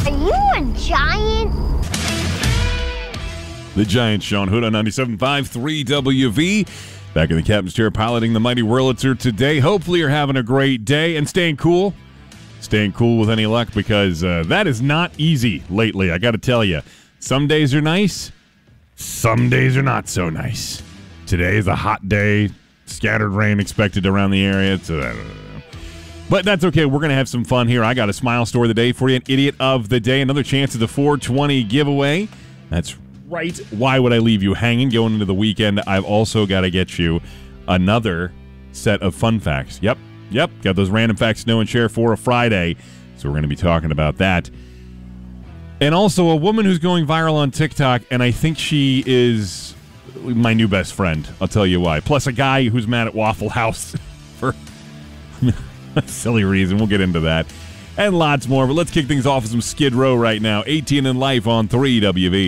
Are you a giant? The Giant Sean Hood on 97.5 3WV. Back in the captain's chair piloting the mighty Wurlitzer today. Hopefully you're having a great day and staying cool. Staying cool with any luck because that is not easy lately, I got to tell you. Some days are nice. Some days are not so nice. Today is a hot day. Scattered rain expected around the area. But that's okay. We're going to have some fun here. I got a smile story of the day for you. An idiot of the day. Another chance at the 420 giveaway. That's right. Why would I leave you hanging going into the weekend? I've also got to get you another set of fun facts. Yep. Got those random facts to know and share for a Friday. So we're going to be talking about that. And also a woman who's going viral on TikTok, and I think she is my new best friend. I'll tell you why. Plus a guy who's mad at Waffle House for a silly reason. We'll get into that. And lots more. But let's kick things off with some Skid Row right now. 18 in Life on 3WV.